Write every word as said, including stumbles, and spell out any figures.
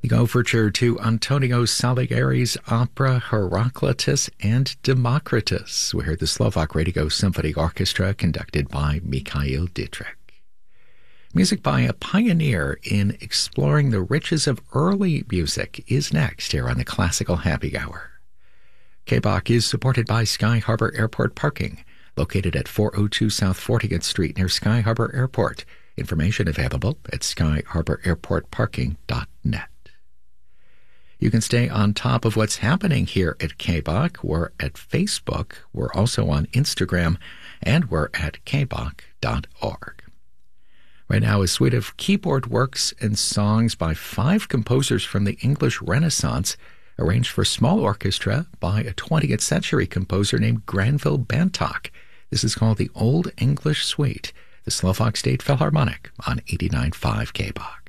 The overture to Antonio Salieri's opera Heraclitus and Democritus. We heard the Slovak Radio Symphony Orchestra conducted by Mikhail Dietrich. Music by a pioneer in exploring the riches of early music is next here on the Classical Happy Hour. K B O C is supported by Sky Harbor Airport Parking, located at four oh two South fortieth Street near Sky Harbor Airport. Information available at sky harbor airport parking dot net. You can stay on top of what's happening here at K B O C. We're at Facebook. We're also on Instagram, and we're at k b o c dot org. Right now, a suite of keyboard works and songs by five composers from the English Renaissance, arranged for small orchestra by a twentieth century composer named Granville Bantock. This is called the Old English Suite, the Slovak State Philharmonic on eighty-nine point five K B O C.